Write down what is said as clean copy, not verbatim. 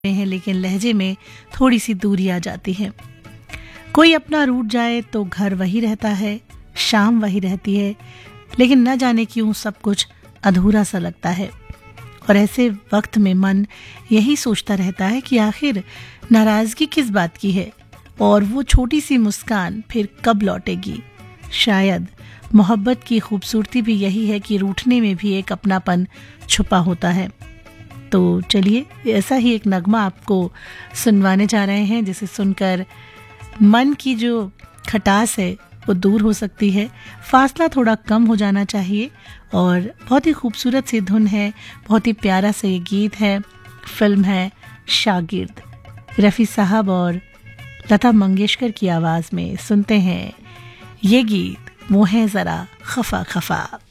हैं, लेकिन लहजे में थोड़ी सी दूरी आ जाती है। कोई अपना रूठ जाए तो घर वही रहता है, शाम वही रहती है, लेकिन न जाने क्यों सब कुछ अधूरा सा लगता है। और ऐसे वक्त में मन यही सोचता रहता है कि आखिर नाराजगी किस बात की है और वो छोटी सी मुस्कान फिर कब लौटेगी। शायद मोहब्बत की खूबसूरती भी यही है कि रूठने में भी एक अपनापन छुपा होता है। तो चलिए ऐसा ही एक नगमा आपको सुनवाने जा रहे हैं, जिसे सुनकर मन की जो खटास है वो दूर हो सकती है, फासला थोड़ा कम हो जाना चाहिए। और बहुत ही खूबसूरत सी धुन है, बहुत ही प्यारा सा ये गीत है। फिल्म है शागिर्द, रफ़ी साहब और लता मंगेशकर की आवाज़ में सुनते हैं ये गीत। वो है ज़रा खफा खफा।